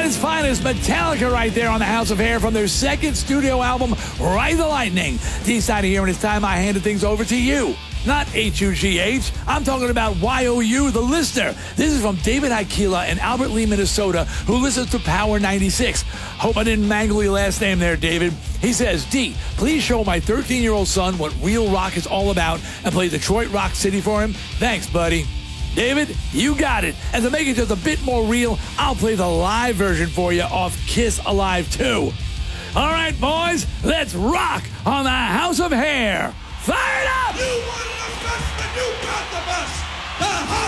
Canada's finest, Metallica, right there on the House of Hair from their second studio album, Ride the Lightning. D-side of here, and it's time I handed things over to you. Not H-U-G-H. I'm talking about Y-O-U, the listener. This is from David Aikila in Albert Lee, Minnesota, who listens to Power 96. Hope I didn't mangle your last name there, David. He says, D, please show my 13-year-old son what real rock is all about and play Detroit Rock City for him. Thanks, buddy. David, you got it. And to make it just a bit more real, I'll play the live version for you off Kiss Alive 2. All right, boys, let's rock on the House of Hair. Fire it up! You want the best, then you got the best. The House